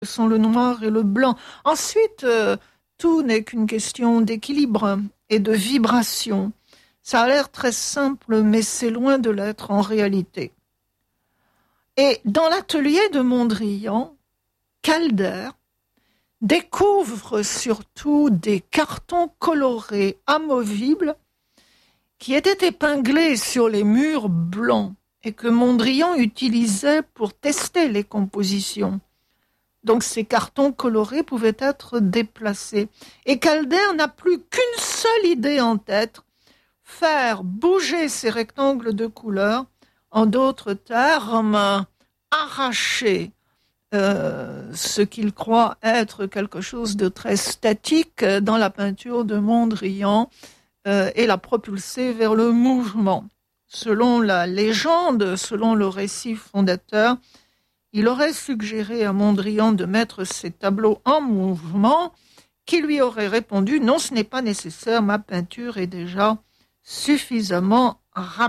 sont le noir et le blanc. Ensuite, tout n'est qu'une question d'équilibre et de vibration. Ça a l'air très simple, mais c'est loin de l'être en réalité. Et dans l'atelier de Mondrian, Calder découvre surtout des cartons colorés amovibles qui étaient épinglés sur les murs blancs et que Mondrian utilisait pour tester les compositions. Donc ces cartons colorés pouvaient être déplacés. Et Calder n'a plus qu'une seule idée en tête, faire bouger ces rectangles de couleurs, en d'autres termes, arracher ce qu'il croit être quelque chose de très statique dans la peinture de Mondrian et la propulser vers le mouvement. Selon la légende, selon le récit fondateur, il aurait suggéré à Mondrian de mettre ses tableaux en mouvement, qui lui aurait répondu « Non, ce n'est pas nécessaire, ma peinture est déjà suffisamment rapide ».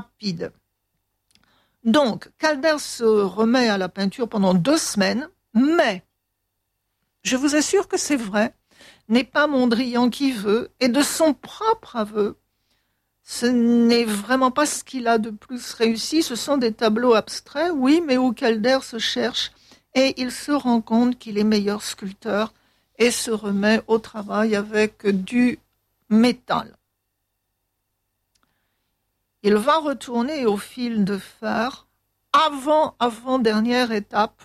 Donc, Calder se remet à la peinture pendant 2 semaines, mais, je vous assure que c'est vrai, n'est pas Mondrian qui veut, et de son propre aveu, ce n'est vraiment pas ce qu'il a de plus réussi. Ce sont des tableaux abstraits, oui, mais où Calder se cherche et il se rend compte qu'il est meilleur sculpteur et se remet au travail avec du métal. Il va retourner au fil de fer avant-dernière étape.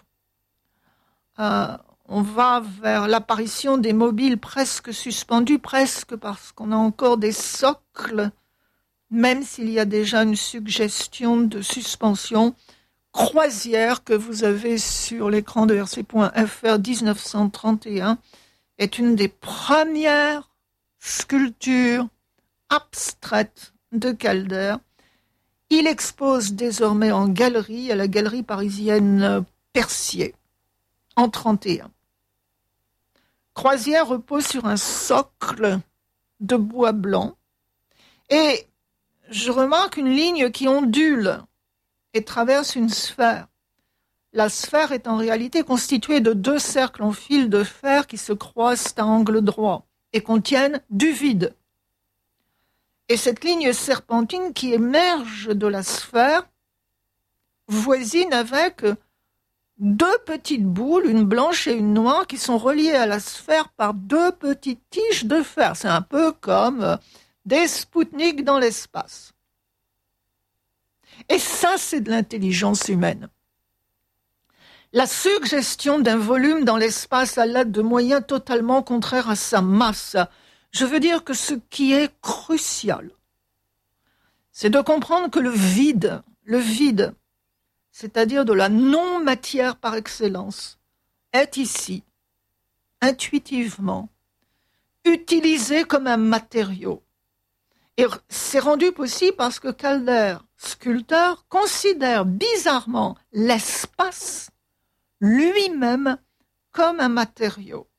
On va vers l'apparition des mobiles presque suspendus, presque parce qu'on a encore des socles, même s'il y a déjà une suggestion de suspension. Croisière que vous avez sur l'écran de RC.fr 1931 est une des premières sculptures abstraites de Calder. Il expose désormais en galerie à la galerie parisienne Percier en 1931. Croisière repose sur un socle de bois blanc et je remarque une ligne qui ondule et traverse une sphère. La sphère est en réalité constituée de 2 cercles en fil de fer qui se croisent à angle droit et contiennent du vide. Et cette ligne serpentine qui émerge de la sphère voisine avec 2 petites boules, une blanche et une noire, qui sont reliées à la sphère par 2 petites tiges de fer. C'est un peu comme des Spoutniks dans l'espace. Et ça, c'est de l'intelligence humaine. La suggestion d'un volume dans l'espace à l'aide de moyens totalement contraires à sa masse. Je veux dire que ce qui est crucial, c'est de comprendre que le vide, c'est-à-dire de la non-matière par excellence, est ici, intuitivement, utilisé comme un matériau. Et c'est rendu possible parce que Calder, sculpteur, considère bizarrement l'espace lui-même comme un matériau.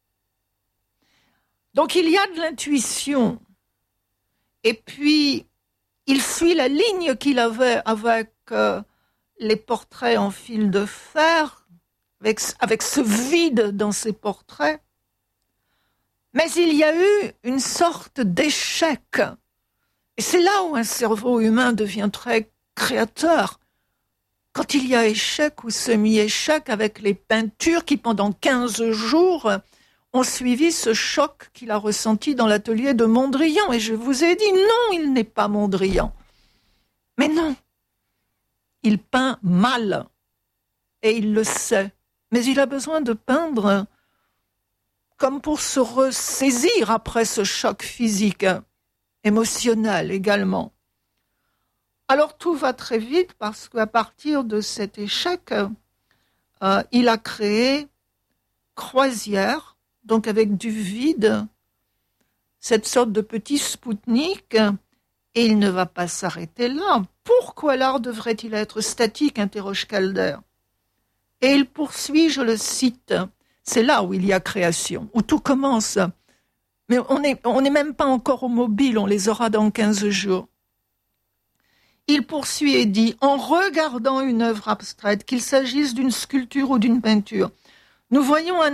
Donc il y a de l'intuition. Et puis, il suit la ligne qu'il avait avec les portraits en fil de fer, avec ce vide dans ses portraits. Mais il y a eu une sorte d'échec. Et c'est là où un cerveau humain devient très créateur. Quand il y a échec ou semi-échec avec les peintures qui, pendant 15 jours, ont suivi ce choc qu'il a ressenti dans l'atelier de Mondrian. Et je vous ai dit, non, il n'est pas Mondrian. Mais non, il peint mal. Et il le sait. Mais il a besoin de peindre comme pour se ressaisir après ce choc physique, émotionnel également. Alors tout va très vite parce qu'à partir de cet échec, il a créé Croisière, donc avec du vide, cette sorte de petit Spoutnik, et il ne va pas s'arrêter là. Pourquoi l'art devrait-il être statique, interroge Calder. Et il poursuit, je le cite, c'est là où il y a création, où tout commence. Mais on n'est même pas encore au mobile, on les aura dans 15 jours. Il poursuit et dit, en regardant une œuvre abstraite, qu'il s'agisse d'une sculpture ou d'une peinture, Nous voyons un